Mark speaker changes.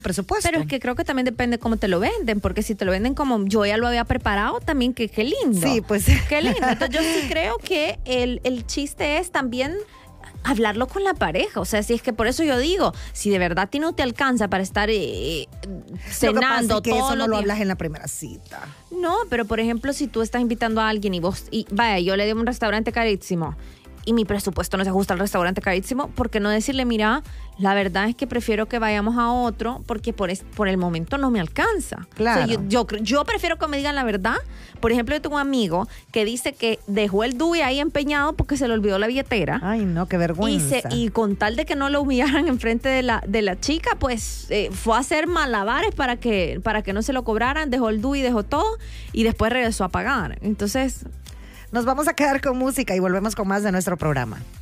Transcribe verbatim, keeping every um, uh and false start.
Speaker 1: presupuesto.
Speaker 2: Pero es que creo que también depende cómo te lo venden, porque si te lo venden como yo ya lo había preparado, también que qué lindo.
Speaker 1: Sí, pues.
Speaker 2: Qué lindo. Entonces yo sí creo que el, el chiste es también hablarlo con la pareja. O sea, si es que por eso yo digo, si de verdad a ti no te alcanza para estar eh, cenando
Speaker 1: lo que pasa es que
Speaker 2: todo
Speaker 1: eso no
Speaker 2: lo
Speaker 1: lo
Speaker 2: que...
Speaker 1: hablas en la primera cita.
Speaker 2: No, pero por ejemplo, si tú estás invitando a alguien y vos, y vaya, yo le digo un restaurante carísimo y mi presupuesto no se ajusta al restaurante carísimo, ¿por qué no decirle, mira, la verdad es que prefiero que vayamos a otro porque por, es, por el momento no me alcanza?
Speaker 1: Claro.
Speaker 2: O sea, yo, yo, yo prefiero que me digan la verdad. Por ejemplo, yo tengo un amigo que dice que dejó el D U I ahí empeñado porque se le olvidó la billetera.
Speaker 1: Ay, no, qué
Speaker 2: Y,
Speaker 1: vergüenza.
Speaker 2: se, y con tal de que no lo humillaran enfrente de la, de la chica, pues eh, fue a hacer malabares para que, para que no se lo cobraran, dejó el D U I, dejó todo y después regresó a pagar. Entonces...
Speaker 1: Nos vamos a quedar con música y volvemos con más de nuestro programa.